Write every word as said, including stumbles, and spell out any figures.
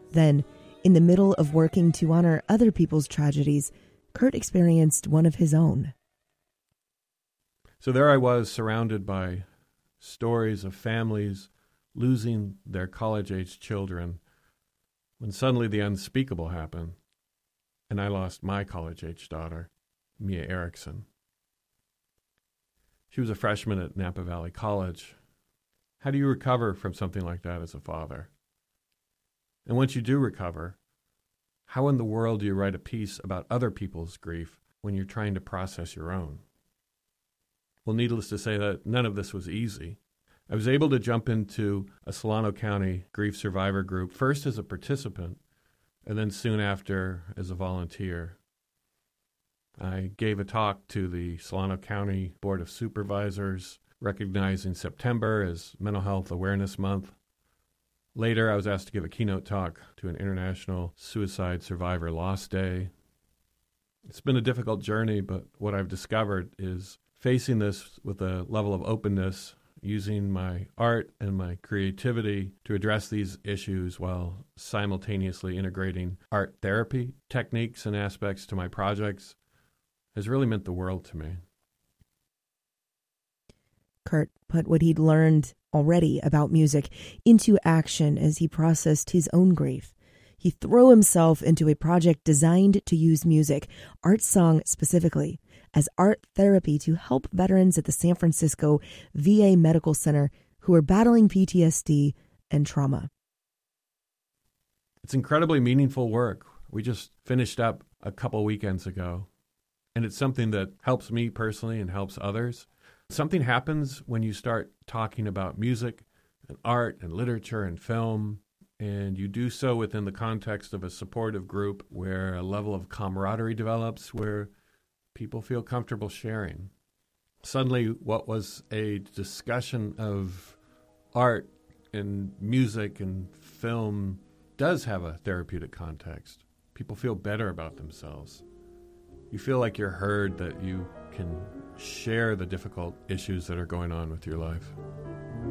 Then, in the middle of working to honor other people's tragedies, Kurt experienced one of his own. So there I was, surrounded by stories of families losing their college-age children, when suddenly the unspeakable happened, and I lost my college-age daughter, Mia Erickson. She was a freshman at Napa Valley College. How do you recover from something like that as a father? And once you do recover, how in the world do you write a piece about other people's grief when you're trying to process your own? Well, needless to say that none of this was easy. I was able to jump into a Solano County grief survivor group, first as a participant, and then soon after as a volunteer. I gave a talk to the Solano County Board of Supervisors, recognizing September as Mental Health Awareness Month. Later, I was asked to give a keynote talk to an International Suicide Survivor Loss Day. It's been a difficult journey, but what I've discovered is facing this with a level of openness, using my art and my creativity to address these issues while simultaneously integrating art therapy techniques and aspects to my projects has really meant the world to me. Kurt put what he'd learned already about music into action as he processed his own grief. He threw himself into a project designed to use music, art song specifically, as art therapy to help veterans at the San Francisco V A Medical Center who are battling P T S D and trauma. It's incredibly meaningful work. We just finished up a couple weekends ago, and it's something that helps me personally and helps others. Something happens when you start talking about music and art and literature and film, and you do so within the context of a supportive group where a level of camaraderie develops, where people feel comfortable sharing. Suddenly, what was a discussion of art and music and film does have a therapeutic context. People feel better about themselves. You feel like you're heard, that you can share the difficult issues that are going on with your life.